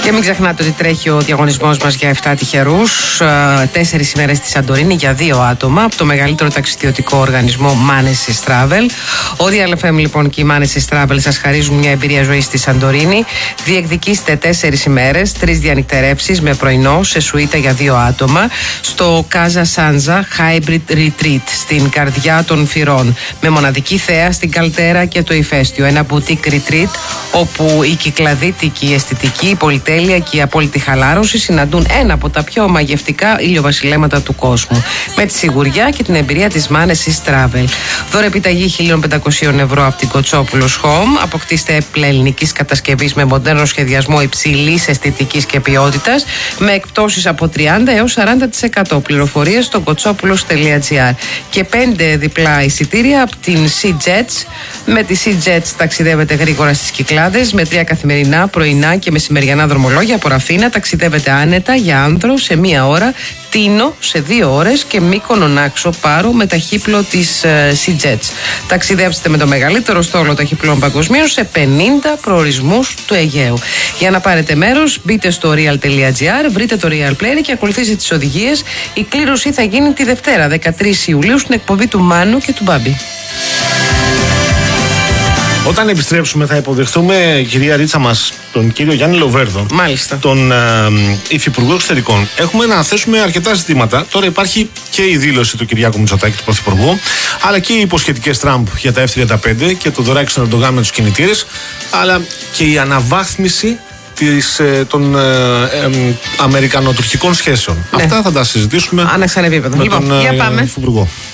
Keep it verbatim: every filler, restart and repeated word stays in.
Και μην ξεχνάτε ότι τρέχει ο διαγωνισμός μας για επτά τυχερούς. Τέσσερις ημέρες στη Σαντορίνη για δύο άτομα από το μεγαλύτερο ταξιδιωτικό οργανισμό Manesis Travel. Ο Real εφ εμ λοιπόν και η Manesis Travel σας χαρίζουν μια εμπειρία ζωής στη Σαντορίνη. Διεκδικήστε τέσσερις ημέρες, τρεις διανυκτερεύσεις με πρωινό σε σουίτα για δύο άτομα στο Casa Sanza Hybrid Retreat στην καρδιά των Φυρών. Με μοναδική θέα στην Καλτέρα και το ηφαίστειο. Ένα boutique retreat όπου η κυκλαδίτικη, η αισθητική, η πολυτέλεια και η απόλυτη χαλάρωση συναντούν ένα από τα πιο μαγευτικά ηλιοβασιλέματα του κόσμου. Με τη σιγουριά και την εμπειρία της Manesis Travel. Δώρο επιταγή χίλια πεντακόσια ευρώ από την Κοτσόπουλος Home. Αποκτήστε έπλα ελληνικής κατασκευής με μοντέρνο σχεδιασμό υψηλής αισθητικής και ποιότητας με εκπτώσεις από τριάντα έως σαράντα τοις εκατό. Πληροφορίες στο κοτσόπουλος τελεία τζι άρ. Και πέντε διπλά εισιτήρια από την SeaJets. Με τη SeaJets ταξιδεύετε γρήγορα στις Κυκλάδες με τρία καθημερινά, πρωινά και μεσημεριανά δρομολόγια από Ραφίνα. Ταξιδεύετε άνετα για Άνδρο σε μία ώρα, Τίνο σε δύο ώρες και Μύκονο Νάξο Πάρο με ταχύπλο της uh, SeaJets. Ταξιδέψτε με το μεγαλύτερο στόλο ταχυπλών παγκοσμίως σε πενήντα προορισμούς του Αιγαίου. Για να πάρετε μέρος, μπείτε στο real τελεία τζι άρ, βρείτε το Real Player και ακολουθήστε τις οδηγίες. Η κλήρωση θα γίνει τη Δευτέρα, δεκατρείς Ιουλίου, στην εκπομπή του Μάνου και του Μπάμπη. Όταν επιστρέψουμε θα υποδεχτούμε, κυρία Ρίτσα μας, τον κύριο Γιάννη Λοβέρδο. Μάλιστα. Τον ε, Υφυπουργό Εξωτερικών. Έχουμε να θέσουμε αρκετά ζητήματα. Τώρα υπάρχει και η δήλωση του Κυριάκου Μητσοτάκη, του Πρωθυπουργού, αλλά και οι υποσχετικές Τραμπ για τα εφ τριάντα πέντε και το δωράκι στον Ερντογάν με τους κινητήρες, αλλά και η αναβάθμιση της, ε, των ε, ε, αμερικανοτουρκικών σχέσεων. Ναι. Αυτά θα τα συζητήσουμε Άναξαν επίπεδο. με λοιπόν, τον για πάμε. Υφυπουργό.